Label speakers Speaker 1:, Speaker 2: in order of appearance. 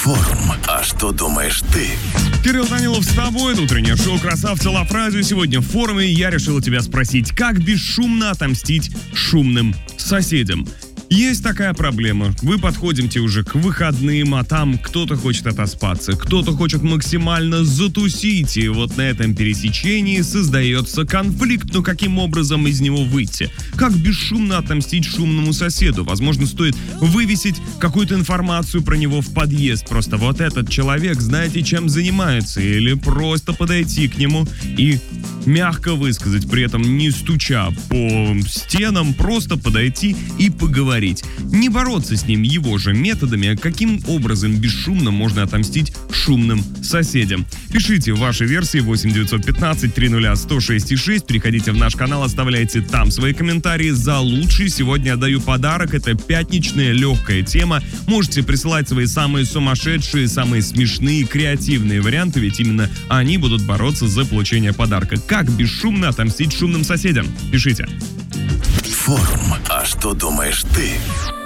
Speaker 1: Форум. А что думаешь ты?
Speaker 2: Кирилл Данилов с тобой. Это утреннее шоу «Красавцы Лав Радио». Сегодня в форуме я решил тебя спросить, как бесшумно отомстить шумным соседям. Есть такая проблема. Вы подходите уже к выходным, а там кто-то хочет отоспаться, кто-то хочет максимально затусить. И вот на этом пересечении создается конфликт. Но каким образом из него выйти? Как бесшумно отомстить шумному соседу? Возможно, стоит вывесить какую-то информацию про него в подъезд. Просто вот этот человек, знаете, чем занимается. Или просто подойти к нему и мягко высказать, при этом не стуча по стенам, просто подойти и поговорить. Не бороться с ним его же методами, а каким образом бесшумно можно отомстить шумным соседям. Пишите ваши версии 8-915-300-106-6. Переходите в наш канал, оставляйте там свои комментарии. За лучший сегодня я даю подарок. Это пятничная легкая тема. Можете присылать свои самые сумасшедшие, самые смешные, креативные варианты, ведь именно они будут бороться за получение подарка. Как бесшумно отомстить шумным соседям? Пишите.
Speaker 1: Форум. А что думаешь ты?